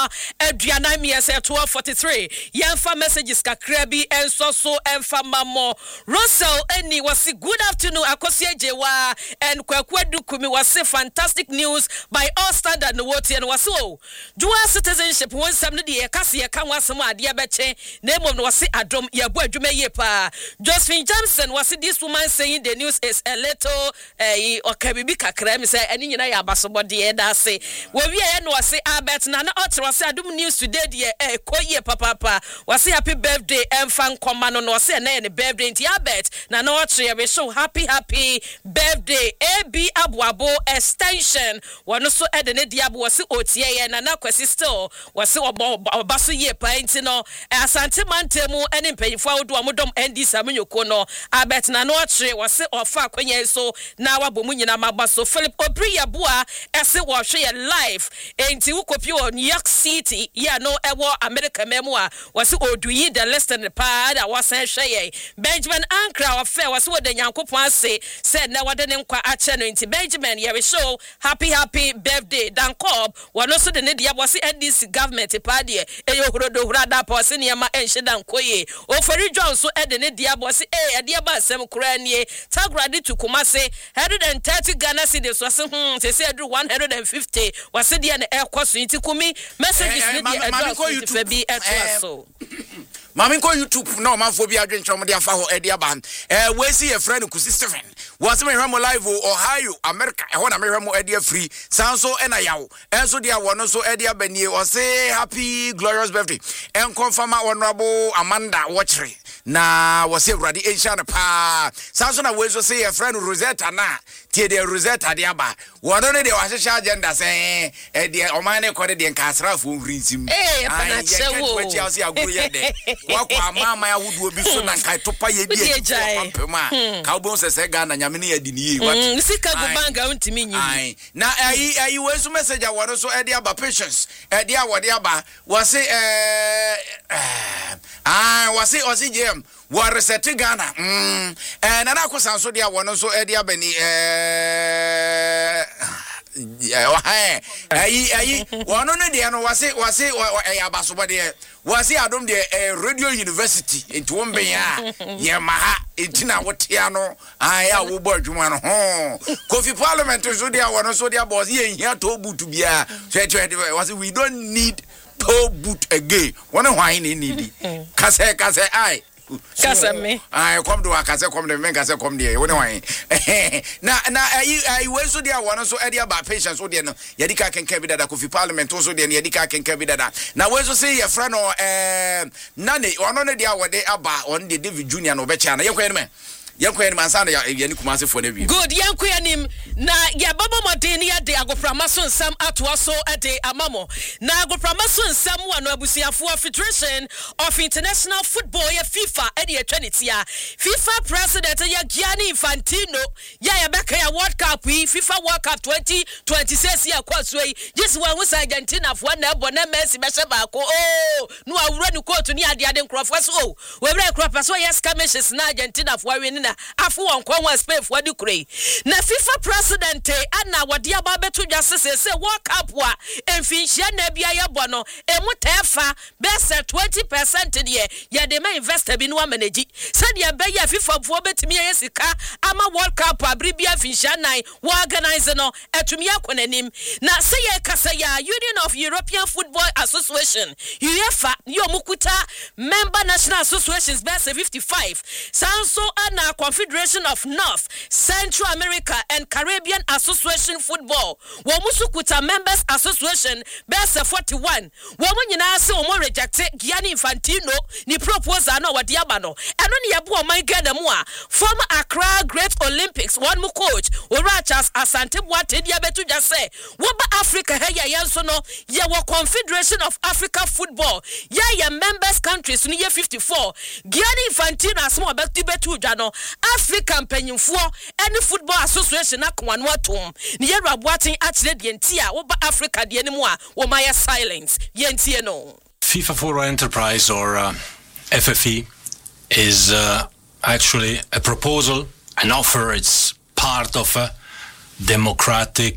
aduana mi ese 12:43 yemfa messages kakra bi enso so emfa mamo Russell eni wasi good afternoon akosi ejewa and kwakwadu kumi wasi fantastic news by all standard no woti and wasi o dual citizenship won sam no de kase ye kan wasem ade beche na emom no wasi adom ye bo adwuma ye pa Josephine Jameson wasi this woman saying the news is a little okabibi kakra mi say eni nyina ya basobode ye da say we wi ye no wasi Albert na na otre wasi adom news today de koye papa wasi happy birthday emfa nkoma no wasi na ye birthday nti Albert na na otre we show happy birthday AB Abuabo extension wano so ede ne diabo wasi otie ye na na kwesi still wasi obaso ye pa nti no asante mantemu ene mpanyifo awodo amodom ND Samanyoko no Albert na na otre wasi ofa akwanya so na wabo mu nyina mabaso Philip Obriya bua ese wo hwe ye live enti wukopi o New York City ya no ewo America memu a wasi oduyi the listen pa da wasan hwe ye Benjamin Ankra ofa wasi wo de Nyankopon ase said na wade ne nkwa ache no nti Benjamin ye show happy birthday Dankob wano so de ne dia wasi NDC government pa de eyo horodo hurada pa wasi ne ma enhye dankoye Ofori John so de ne dia wasi ade ba asem kura nie tagrade to Kumase 130 Ghana cedis wasi se adu 150 wasi de na ekoso nti kumi messages ne dia edo so bi etwaso Mami ko YouTube no manfo bi adwenchom de afa ho ede aba we see a friend Kusi Stephen was me hwemo live Ohio America e ho na me hwemo ede free sanso ena yawo enso de awono so ede abanie o say happy glorious birthday en confirm honorable Amanda Watchery na wase urade ensha na pa sanso na we so say a friend Rosetta na tie de Rosetta de aba wono ne de wahye agenda say e de omane kode de nkasrafo nrinsim pana chewo we chia say aguro ye de wakwa mama ya wudu obi so na kai topa ye bi e pampema ka obo se Ghana nyame ne yadi ni wat sika go banga untimi nyi na ayi we so message aworo so e de aba patience e de awode aba wase wase jem wa reset Ghana na na kosanso de awono so e de abani ayi wono ne de no wase abasobode wase adom de radio university enti wombe ya ye maha enti na wotia no aya wo bo adwuma no ho Kofi Parliament so de awono so de abos ye hia to butu bia wase we don't need to boot again one why need kase ai kase me ai come do kase come de men kase come de one why na ai we so dia one so e dia ba patience so de no ye di ka kenka bi dada Kofi Parliament so de no ye di ka kenka bi dada na we so say ye friend no nane ono ne dia wode aba on de David Junior no be cha na ye kwen me Yanko mansa na ya ni Kumase fo na bi good yanko yanim na ya baba modeni ya de agoframa so nsam atoa so de amamo na agoframa so nsam wa no abusiafo Federation of International Football ya FIFA e de twanitia FIFA president ya Gianni Infantino ya beka ya World Cup FIFA World Cup 2026 ya kwaso yi just wa hu Argentina fo na ebo na Messi be se ba ko no awura ni court ni ade nkrofo so we bre nkrofo so yes skirmishes na Argentina fo awe ni afu wonkwa Spain for the kure na FIFA president ana wode aba beto dwase se World Cup wa emfinhia na bia ye bono emutefa best 20% de ye de ma investor bi no manage said ye be ye FIFA fo betimi ye sika ama World Cup abribia finhia nan wo organize no etumi akonanim na se ye kasa ya Union of European Football Association UEFA yo mukuta member national associations best 55 sanso ana Confederation of North, Central America and Caribbean Association Football. Womusukuta Members Association best 41. Womu nyina se womo reject Gianni Infantino ni proposal no wadiaba no. Eno ni yabu o man gede mu a former Accra Great Olympics one mu coach Orachas Asante Boate dia betu ja say woba Africa he ya so no ye wo Confederation of Africa Football. Ye members countries ni ye 54. Gianni Infantino asmo betu ja no African penyimfo any football association akwanu atom ne yero aboaten akire de ntia wo ba Africa de animu a wo maya silence ye ntie no FIFA for Enterprise or FFE is actually a proposal, an offer. It's part of a democratic